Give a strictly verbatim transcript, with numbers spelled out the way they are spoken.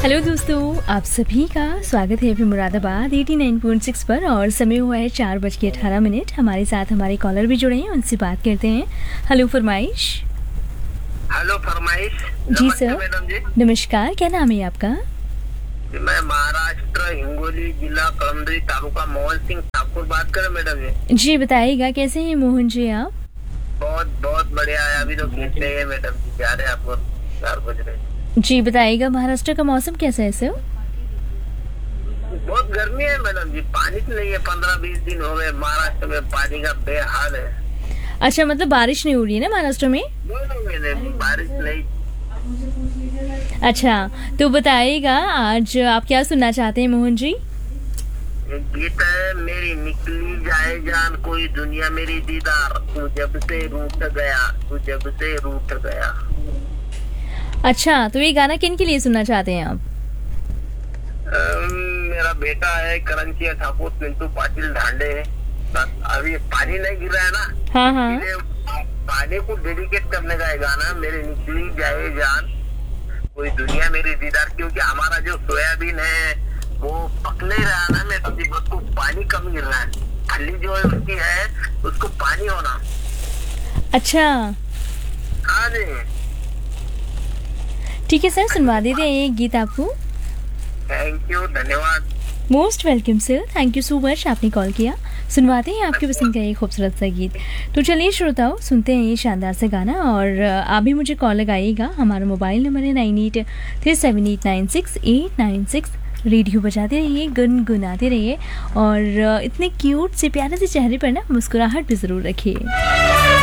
Hello दोस्तों, आप सभी का स्वागत है FM Moradabad eighty nine point six पर और समय हुआ है चार बज के अठारह मिनट। हमारे साथ हमारे कॉलर भी जुड़े हैं, उनसे बात करते हैं। हेलो फरमाइश। हेलो फरमाइश। जी सर, मैडम जी। नमस्कार, क्या नाम है आपका? मैं महाराष्ट्र हिंगोली जिला कलमदरी तालुका मोहन सिंह ठाकुर बात कर रहे मैडम जी। जी बताइएगा, कैसे हैं मोहन जी आप? बहुत बहुत बढ़िया है। अभी तो गीत नहीं है मैडम जी, जा रहे हैं आपको चार बज रहे। जी बताइएगा, महाराष्ट्र का मौसम कैसा है सर? बहुत गर्मी है मैडम जी, पानी तो नहीं है। पंद्रह बीस दिन हो गए महाराष्ट्र में, पानी का बेहाल है। अच्छा, मतलब बारिश नहीं हो रही है ना महाराष्ट्र में? नहीं, बारिश नहीं। अच्छा, तो बताइएगा आज आप क्या सुनना चाहते हैं मोहन जी? एक गीत है, मेरी निकली जाए जान कोई दुनिया मेरी दीदार, तू जब से रूठ गया, तू जब से रूठ गया। अच्छा, तो ये गाना किन के लिए सुनना चाहते हैं आप? अम, मेरा बेटा है करंचिया ठाकुर, पिंटू पाटिल ढांडे। अभी पानी नहीं गिर रहा है ना, हाँ हाँ, पानी को डेडिकेट करने का है गाना, मेरी निकली जाए जान कोई दुनिया मेरी दीदार। क्योंकि हमारा जो सोयाबीन है वो पक नहीं रहा ना, मैं सब्जी उसको पानी कम गिर रहा है। फली जो है उसकी है, उसको पानी होना। अच्छा हाँ जी, ठीक है सर, सुनवा देते हैं ये गीत आपको। थैंक यू, धन्यवाद। Most welcome sir, thank you so much, आपने कॉल किया। सुनवाते हैं आपके पसंद का एक खूबसूरत सा गीत। तो चलिए श्रोताओ, सुनते हैं ये शानदार सा गाना और आप भी मुझे कॉल लगाइएगा। हमारा मोबाइल नंबर है nine eight three seven eight nine six eight nine six. Radio बजाते रहिए, गुनगुनाते रहिए और इतने क्यूट से प्यारे से चेहरे पर ना मुस्कुराहट भी ज़रूर रखिए।